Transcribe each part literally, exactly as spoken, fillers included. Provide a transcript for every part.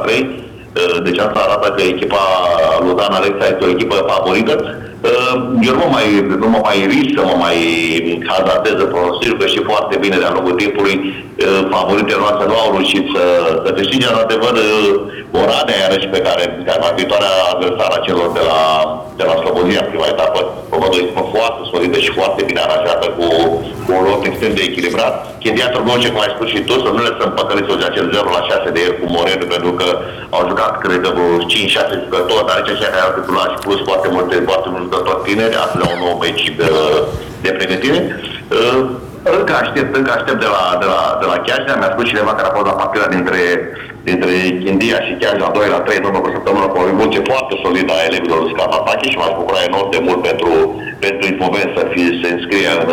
trei. Deci asta arată că echipa lui Dan Alexa este o echipă favorită. Eu nu mă mai, nu mă mai risc să mă mai hazardez în pronostic, că și foarte bine de-a lungul timpului favoritele noastre nu au reușit să, să câștige. În adevăr, Oradea, iarăși, pe care, care va viitoarea adversară a celor de la, de la Slobozia, prima etapă, o văd o echipă foarte solidă și foarte bine aranjată, cu, cu un lot extrem de echilibrat. Chedia Târgoce, cum ai spus și tu, să nu lăsăm păcăliți de acel zero la șase de ieri cu Morenu, pentru că au jucat, cred că, cinci șase jucători, dar aici aceia care au titulat și plus foarte multe, foarte mulți jucători tineri, află un nou meci de, de pregătire. Încă aștept, încă aștept de la, de la, de la Chiajna. Mi-a spus cineva care a fost la partida dintre, dintre Chindia și Chiajna doi la trei, în urmă cu săptămână, cu o evoluție foarte solidă a elevilor lui Scapatache și m-aș bucura enorm de mult pentru, pentru Infoveni să fie, se înscrie în,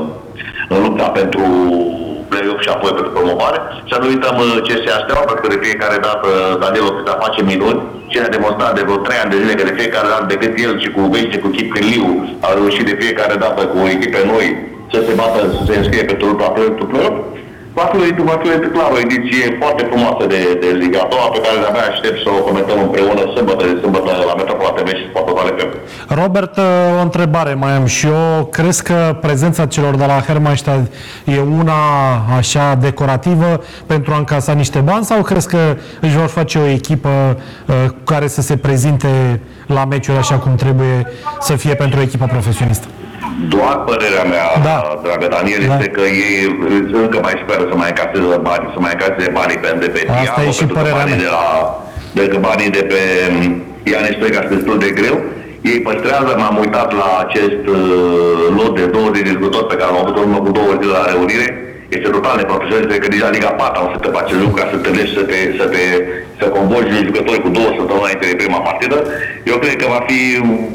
în lupta pentru play-off și apoi pentru promovare. Să nu uităm ce se așteaptă, pentru că de fiecare dată Daniel Ochita face minuni. Ce a demonstrat de vreo trei ani de zile că de fiecare dată decât el și cu Vește, cu Chip Cârliu, a reușit de fiecare dată cu echipe noi să se bată, să se înscrie pentru lupta play-off. Va fi, va fi clar o ediție foarte frumoasă de, de Liga a doua, pe care de-abia aștept să o comentăm împreună sâmbătă de sâmbătă la Metropola T V și Sport Total F M. Robert, o întrebare mai am și eu. Crezi că prezența celor de la Hermannstadt e una așa decorativă pentru a încasa niște bani sau crezi că își vor face o echipă uh, care să se prezinte la meciuri așa cum trebuie să fie pentru o echipă profesionistă? Doar părerea mea, da. dragă Daniel, da. Este că ei încă mai speră să mai încaseze bani, să mai încaseze banii pe, de pe Asta Tiago, e și părerea mea. De la, de că banii de pe Ianis Stoica sunt destul de greu. Ei păstrează, m-am uitat la acest uh, lot de douăzeci de jucători pe care l-am avut urmă cu două zile la reunire. Este total neprofesionist, că deja Liga patru o să te face lucru ca să te legi, să te, să te să convoci jucători cu două săptămâni înainte de prima partidă. Eu cred că va fi,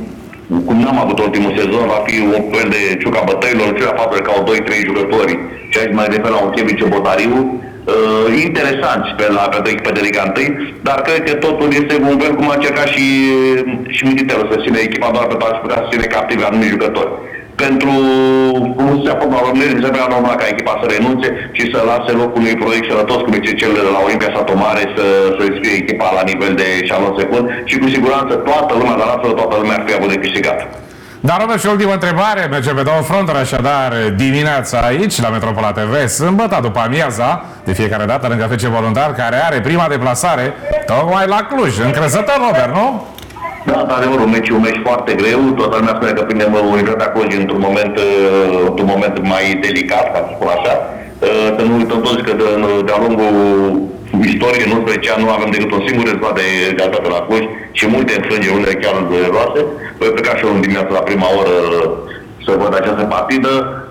cum n-am avut ultimul sezon, va fi un fel de ciuca bătăilor, ciuca faptul că au doi trei jucători, și aici mai refer la un Cheviciu Botariu, uh, interesant pe la pe echipă de Liga unu, dar cred că totul este un fel cum a încercat și, și Militerul să ține echipa doar pentru a putea să ține captive anumiti jucători. Pentru cum se apucă la urmări, se vrea normal ca echipa să renunțe și să lase locul unui proiect sănătos, cum este cel de la Olimpia Satomare, să, să-i fie echipa la nivel de șalon secund și cu siguranță toată lumea, dar altfel toată lumea ar fi avut de câștigat. Dar, Robert, și ultima întrebare, mergem pe două fronturi, așadar, dimineața aici, la Metropola T V, sâmbătă, după amiaza, de fiecare dată, lângă F C Voluntar, care are prima deplasare, tocmai la Cluj, încrezător, Robert, nu? Da, într-adevăr, un meci, un meci foarte greu. Toată lumea spune că prindem Universitatea Cluj într-un moment, într-un moment mai delicat, ca să spun așa. Să nu uităm toți că de, de-a lungul istoriei, în unsprezece ani, nu avem decât un singur rezultat de egalitate la Cluj și multe înfrângeri, unele chiar dureroase. Voi pleca și eu în dimineață la prima oră să văd această partidă.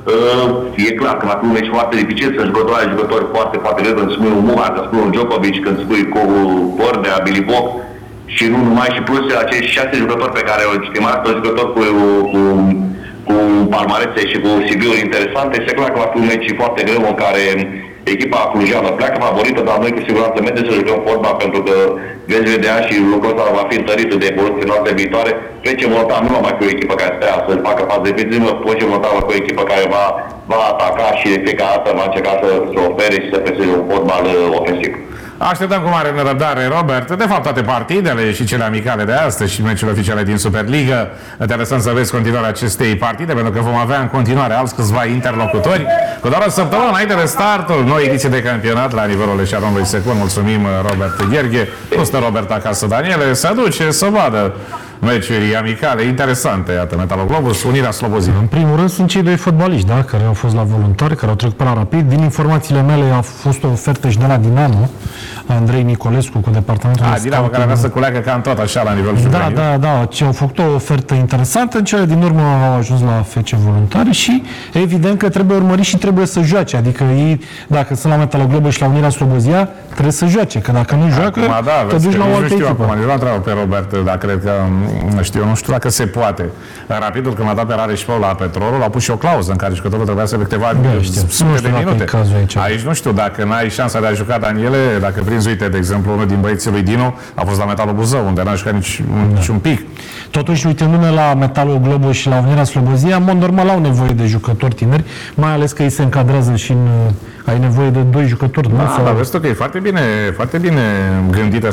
E clar că va fi un meci foarte dificil, să jucători ai jucători foarte, foarte greu, când spui un Muha, când spui un Djokovic, când spui cu Bordea, Biliboc, și nu numai, și plus acești șase jucători pe care au estimat, toți jucători cu, cu, cu palmarețe și cu C V-uri interesante. Este clar că va fi un meci foarte greu în care echipa clujană pleacă favorită, dar noi cu siguranță mergem să jucăm fotbal, pentru că veți vedea și lucrul ăsta va fi întărit de evoluție noastre viitoare. Plece Voluntar nu numai cu o echipă care stea să-și facă fază defensivă, plece Voluntar cu o echipă care va, va ataca și de fiecare dată va încerca să, să ofere și să preseze un fotbal ofensiv. Așteptăm cu mare nerăbdare, Robert, de fapt toate partidele și cele amicale de astăzi și meciurile oficiale din Superliga. Te lăsăm să vezi continuarea acestei partide, pentru că vom avea în continuare alți câțiva interlocutori. Cu doar o săptămână înainte de startul noi ediție de campionat la nivelul eșalonului secund. Mulțumim, Robert Gherghe. Nu stă Robert acasă, Daniele, se duce să vadă meciuri amicale, interesante. Iată, Metalul Globus, Unirea Slobozia. În primul rând sunt cei doi fotbaliști, da, care au fost la Voluntari, care au trecut pe la Rapid. Din informațiile mele a fost o ofertă și de la Dinamo, Andrei Nicolescu, cu departamentul de Dinamo, care vrea să culeagă cam tot așa la nivel juvenil. Da, da, da, ce au făcut o ofertă interesantă, în cele din urmă au ajuns la F C Voluntari și evident că trebuie urmărit și trebuie să joace. Adică ei, dacă sunt la Metalul Globus și la Unirea Slobozia, trebuie să joace, că dacă nu joacă, acum, da, te duci la o altă echipă. Acum, eu l-am pe Robert, dar cred că, nu știu, nu știu dacă se poate. Rapidul, când a dat pe Rareș Pău la Petrolul, a pus și o clauză în care jucătorul trebuia să câteva sute de minute. Aici. aici nu știu, dacă n-ai șansa de a juca, Daniele, dacă prinzi, uite, de exemplu, unul din băieții lui Dino a fost la Metalul Buzău, unde n-a jucat nici, da. nici un pic. Totuși, uitându-ne la Metalul Globus și la Unirea Slobozia, în mod normal au nevoie de jucători tineri, mai ales că ei se încadrează și în... ai nevoie de doi jucători, da, nu? Sau... dar vezi tu că e foarte bine, foarte bine gândită